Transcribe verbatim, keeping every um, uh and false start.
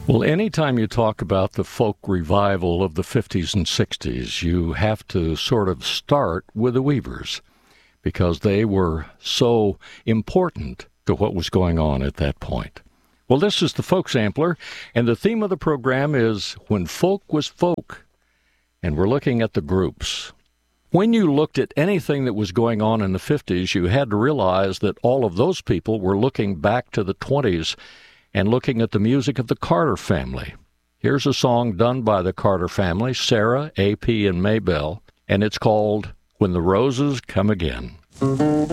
Well, anytime you talk about the folk revival of the fifties and sixties, you have to sort of start with the Weavers because they were so important to what was going on at that point. Well, this is the Folk Sampler, and the theme of the program is When Folk Was Folk, and we're looking at the groups. When you looked at anything that was going on in the fifties, you had to realize that all of those people were looking back to the twenties and looking at the music of the Carter family. Here's a song done by the Carter family, Sarah, A P, and Maybelle, and it's called When the Roses Come Again.